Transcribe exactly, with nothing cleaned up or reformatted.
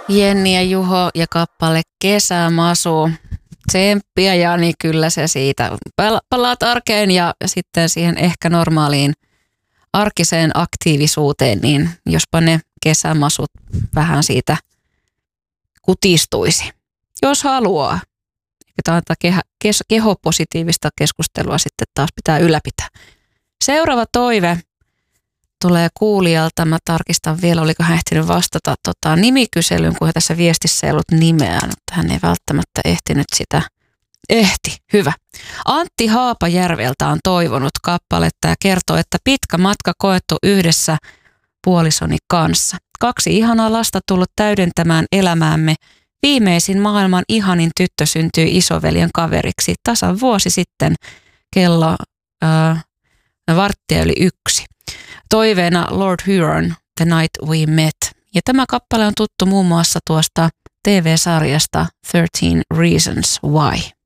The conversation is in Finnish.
Jenni ja Juho ja kappale Kesämasu. Tsemppiä Jani, kyllä se siitä. Palaat arkeen ja sitten siihen ehkä normaaliin arkiseen aktiivisuuteen, niin jospa ne kesämasut vähän siitä kutistuisi. Jos haluaa. Tämä kehopositiivista keskustelua sitten taas pitää ylläpitää. Seuraava toive tulee kuulijalta. Mä tarkistan vielä, oliko hän ehtinyt vastata tota, nimikyselyyn, kun tässä viestissä ei ollut nimeä. Mutta hän ei välttämättä ehtinyt sitä. Ehti, hyvä. Antti Haapajärveltä on toivonut kappaletta ja kertoo, että pitkä matka koettu yhdessä puolisoni kanssa. Kaksi ihanaa lasta tullut täydentämään elämäämme. Viimeisin maailman ihanin tyttö syntyi isoveljen kaveriksi tasan vuosi sitten kello äh, varttia yli yksi. Toiveena Lord Huron, The Night We Met. Ja tämä kappale on tuttu muun muassa tuosta T V-sarjasta thirteen Reasons Why.